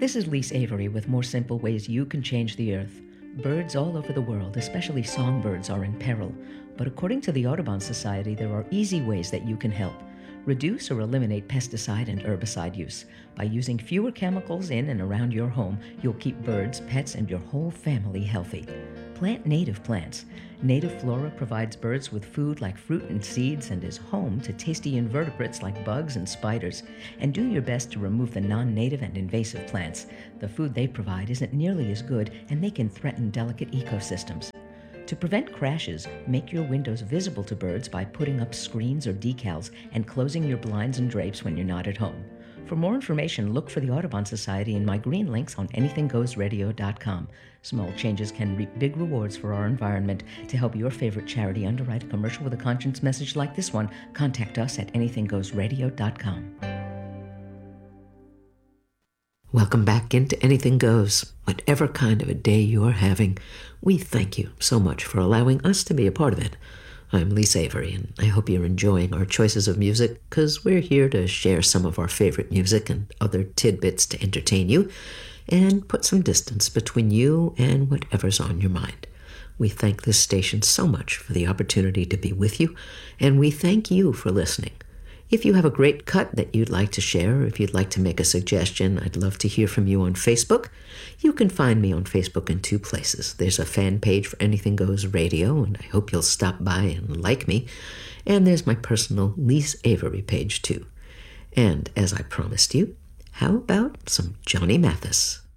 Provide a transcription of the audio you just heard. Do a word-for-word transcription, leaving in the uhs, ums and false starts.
This is Lise Avery with more simple ways you can change the earth. Birds all over the world, especially songbirds, are in peril. But according to the Audubon Society, there are easy ways that you can help. Reduce or eliminate pesticide and herbicide use. By using fewer chemicals in and around your home, you'll keep birds, pets, and your whole family healthy. Plant native plants. Native flora provides birds with food like fruit and seeds and is home to tasty invertebrates like bugs and spiders. And do your best to remove the non-native and invasive plants. The food they provide isn't nearly as good, and they can threaten delicate ecosystems. To prevent crashes, make your windows visible to birds by putting up screens or decals and closing your blinds and drapes when you're not at home. For more information, look for the Audubon Society and my green links on anything goes radio dot com. Small changes can reap big rewards for our environment. To help your favorite charity underwrite a commercial with a conscience message like this one, contact us at anything goes radio dot com. Welcome back into Anything Goes. Whatever kind of a day you're having, we thank you so much for allowing us to be a part of it. I'm Lise Avery, and I hope you're enjoying our choices of music, because we're here to share some of our favorite music and other tidbits to entertain you and put some distance between you and whatever's on your mind. We thank this station so much for the opportunity to be with you, and we thank you for listening. If you have a great cut that you'd like to share, or if you'd like to make a suggestion, I'd love to hear from you on Facebook. You can find me on Facebook in two places. There's a fan page for Anything Goes Radio, and I hope you'll stop by and like me. And there's my personal Lise Avery page, too. And as I promised you, how about some Johnny Mathis?